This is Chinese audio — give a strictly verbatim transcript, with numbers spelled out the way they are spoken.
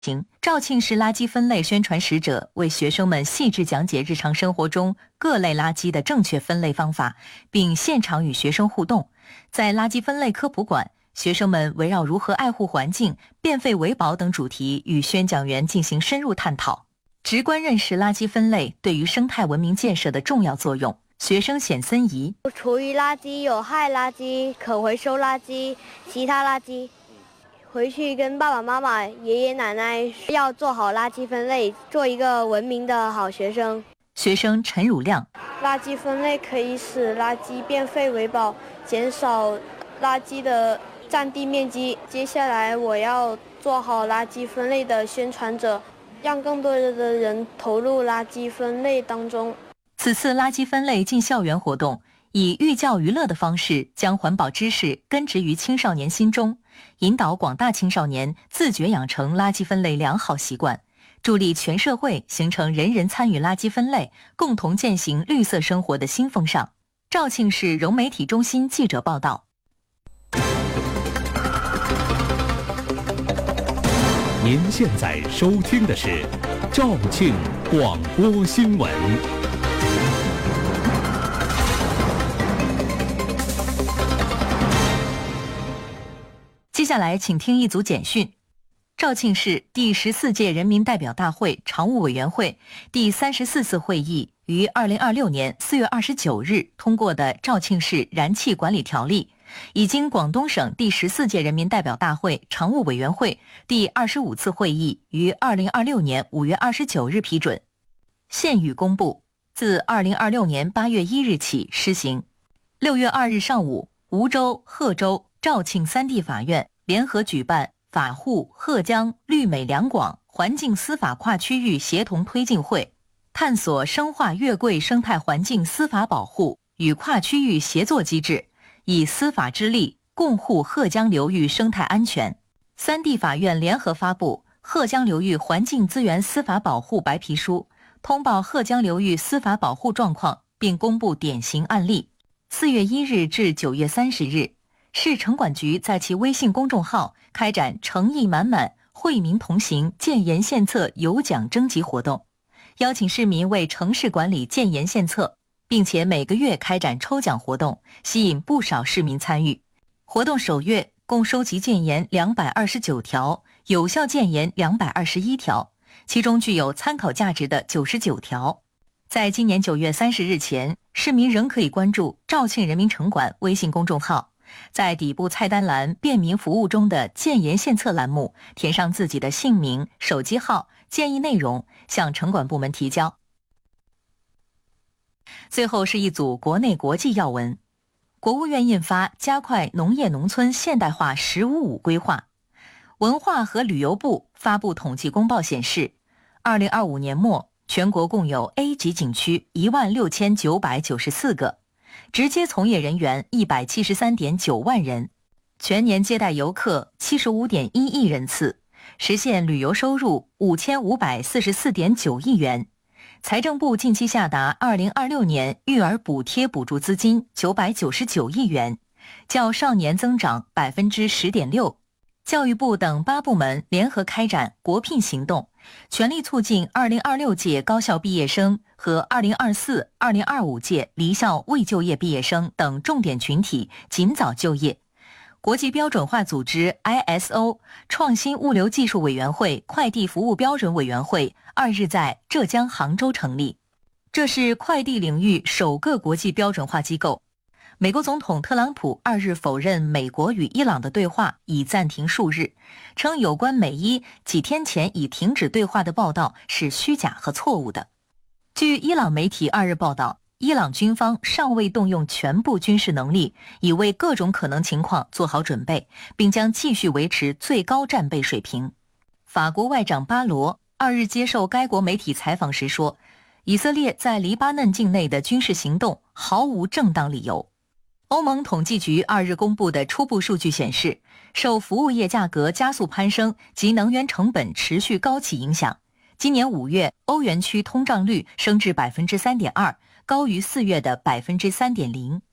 肇庆市垃圾分类宣传使者为学生们细致讲解日常生活中各类垃圾的正确分类方法，并现场与学生互动。在垃圾分类科普馆，学生们围绕如何爱护环境、变废为宝等主题与宣讲员进行深入探讨，直观认识垃圾分类对于生态文明建设的重要作用。学生显森怡： 厨余垃圾、有害垃圾、可回收垃圾、其他垃圾。回去跟爸爸妈妈、爷爷奶奶要做好垃圾分类，做一个文明的好学生。 学生陈汝亮： 垃圾分类可以使垃圾变废为宝，减少垃圾的占地面积。接下来我要做好垃圾分类的宣传者，让更多的人投入垃圾分类当中。 此次垃圾分类进校园活动，以寓教于乐的方式将环保知识根植于青少年心中，引导广大青少年自觉养成垃圾分类良好习惯，助力全社会形成人人参与垃圾分类、共同践行绿色生活的新风尚。肇庆市融媒体中心记者报道。 您现在收听的是肇庆广播新闻。 接下来请听一组简讯。肇庆市第十四届人民代表大会常务委员会第三十四次会议于二零二六年四月二十九日通过的肇庆市燃气管理条例，已经广东省第十四届人民代表大会常务委员会第二十五次会议于二零二六年五月二十九日批准。现予公布，自二零二六年八月一日起施行。六月二日上午，梧州、贺州、肇庆三地法院联合举办法沪、贺江、绿美两广环境司法跨区域协同推进会，探索深化月桂生态环境司法保护与跨区域协作机制，以司法之力共护贺江流域生态安全。三地法院联合发布《贺江流域环境资源司法保护白皮书》，通报贺江流域司法保护状况，并公布典型案例。四月一日至九月三十日，市城管局在其微信公众号开展诚意满满、惠民同行建言献策有奖征集活动，邀请市民为城市管理建言献策，并且每个月开展抽奖活动，吸引不少市民参与。活动首月共收集建言两百二十九条，有效建言两百二十一条，其中具有参考价值的九十九条。在今年九月三十日前，市民仍可以关注肇庆人民城管微信公众号，在底部菜单栏便民服务中的建言献策栏目填上自己的姓名、手机号、建议内容，向城管部门提交。最后是一组国内国际要闻。国务院印发加快农业农村现代化“十五五”规划。文化和旅游部发布统计公报显示，二零二五年末，全国共有 A 级景区一万六千九百九十四个，直接从业人员一百七十三点九万人，全年接待游客七十五点一亿人次，实现旅游收入五千五百四十四点九亿元。财政部近期下达二零二六年育儿补贴补助资金九百九十九亿元，较上年增长百分之十点六。教育部等八部门联合开展国聘行动，全力促进二零二六届高校毕业生和二零二四、二零二五届离校未就业毕业生等重点群体尽早就业。国际标准化组织 I S O 创新物流技术委员会快递服务标准委员会二日在浙江杭州成立，这是快递领域首个国际标准化机构。美国总统特朗普二日否认美国与伊朗的对话已暂停数日，称有关美伊几天前已停止对话的报道是虚假和错误的。据伊朗媒体二日报道，伊朗军方尚未动用全部军事能力，已为各种可能情况做好准备，并将继续维持最高战备水平。法国外长巴罗二日接受该国媒体采访时说，以色列在黎巴嫩境内的军事行动毫无正当理由。欧盟统计局二日公布的初步数据显示，受服务业价格加速攀升及能源成本持续高企影响，今年五月欧元区通胀率升至 百分之三点二， 高于四月的 百分之三点零。